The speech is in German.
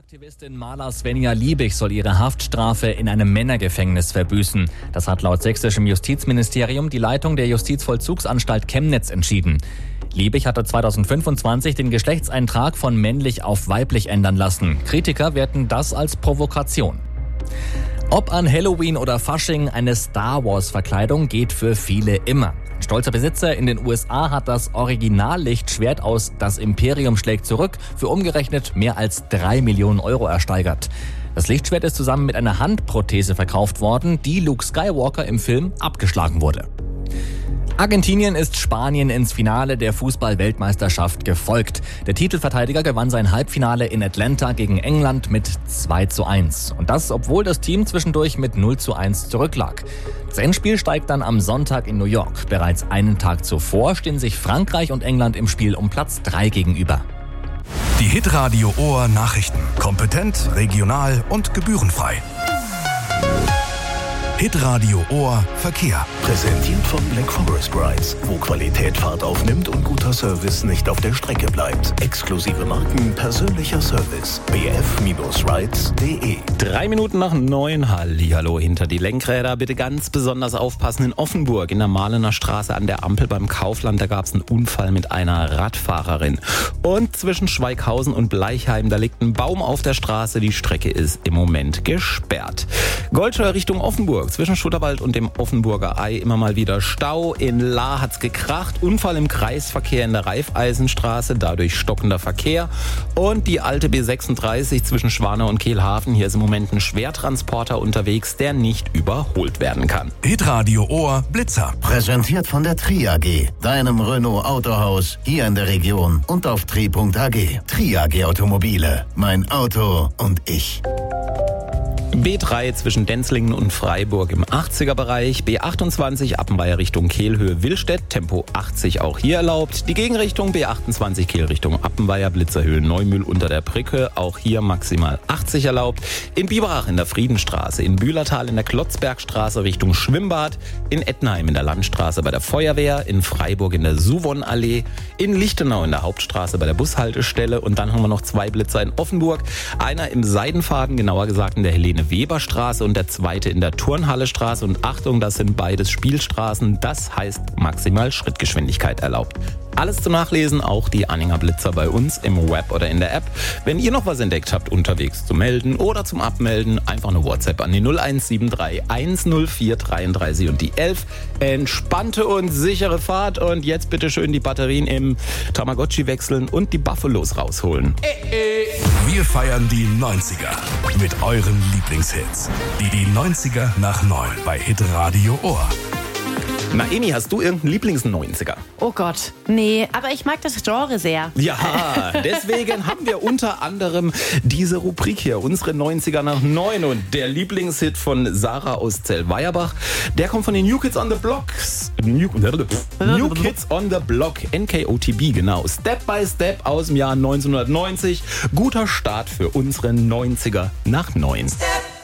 Aktivistin Maler Svenja Liebig soll ihre Haftstrafe in einem Männergefängnis verbüßen. Das hat laut sächsischem Justizministerium die Leitung der Justizvollzugsanstalt Chemnitz entschieden. Liebig hatte 2025 den Geschlechtseintrag von männlich auf weiblich ändern lassen. Kritiker werten das als Provokation. Ob an Halloween oder Fasching, eine Star-Wars-Verkleidung geht für viele immer. Ein stolzer Besitzer in den USA hat das Originallichtschwert aus Das Imperium schlägt zurück für umgerechnet mehr als 3 Millionen Euro ersteigert. Das Lichtschwert ist zusammen mit einer Handprothese verkauft worden, die Luke Skywalker im Film abgeschlagen wurde. Argentinien ist Spanien ins Finale der Fußball-Weltmeisterschaft gefolgt. Der Titelverteidiger gewann sein Halbfinale in Atlanta gegen England mit 2:1. Und das, obwohl das Team zwischendurch mit 0:1 zurücklag. Das Endspiel steigt dann am Sonntag in New York. Bereits einen Tag zuvor stehen sich Frankreich und England im Spiel um Platz 3 gegenüber. Die Hitradio Ohr Nachrichten. Kompetent, regional und gebührenfrei. Hitradio Ohr Verkehr. Präsentiert von Black Forest Rides, wo Qualität Fahrt aufnimmt und guter Service nicht auf der Strecke bleibt. Exklusive Marken, persönlicher Service. bf-rides.de. 3 Minuten nach 9. Hallihallo hinter die Lenkräder. Bitte ganz besonders aufpassen in Offenburg in der Mahlener Straße an der Ampel beim Kaufland. Da gab es einen Unfall mit einer Radfahrerin. Und zwischen Schweighausen und Bleichheim, da liegt ein Baum auf der Straße. Die Strecke ist im Moment gesperrt. Goldscheuer Richtung Offenburg. Zwischen Schutterwald und dem Offenburger Ei immer mal wieder Stau. In Lahr hat's gekracht. Unfall im Kreisverkehr in der Raiffeisenstraße, dadurch stockender Verkehr. Und die alte B36 zwischen Schwanau und Kehlhafen. Hier ist im Moment ein Schwertransporter unterwegs, der nicht überholt werden kann. Hitradio Ohr Blitzer. Präsentiert von der Tri AG, deinem Renault Autohaus hier in der Region und auf tri.ag. Tri AG Automobile, mein Auto und ich. B3 zwischen Denzlingen und Freiburg im 80er-Bereich, B28 Appenweier Richtung Kehlhöhe-Willstedt, Tempo 80 auch hier erlaubt. Die Gegenrichtung B28 Kehl Richtung Appenweier, Blitzerhöhe Neumühl unter der Brücke, auch hier maximal 80 erlaubt. In Biberach in der Friedenstraße, in Bühlertal in der Klotzbergstraße Richtung Schwimmbad, in Ettenheim in der Landstraße bei der Feuerwehr, in Freiburg in der Suwon-Allee, in Lichtenau in der Hauptstraße bei der Bushaltestelle und dann haben wir noch 2 Blitzer in Offenburg. Einer im Seidenfaden, genauer gesagt in der Helene-Weber-Straße und der zweite in der Turnhalle-Straße. Und Achtung, das sind beides Spielstraßen, das heißt maximal Schrittgeschwindigkeit erlaubt. Alles zum Nachlesen, auch die Anhänger Blitzer bei uns im Web oder in der App. Wenn ihr noch was entdeckt habt, unterwegs zu melden oder zum Abmelden, einfach eine WhatsApp an die 0173 104 33 und die 11. Entspannte und sichere Fahrt und jetzt bitte schön die Batterien im Tamagotchi wechseln und die Buffalos rausholen. Wir feiern die 90er mit euren Lieblingshits. Die 90er nach 9 bei Hitradio Ohr. Na Emi, hast du irgendeinen Lieblings-90er? Oh Gott, nee, aber ich mag das Genre sehr. Ja, deswegen haben wir unter anderem diese Rubrik hier, unsere 90er nach 9 und der Lieblingshit von Sarah aus Zellweierbach, der kommt von den New Kids on the Blocks. New Kids on the Block, NKOTB, genau. Step by Step aus dem Jahr 1990. Guter Start für unsere 90er nach 9. Step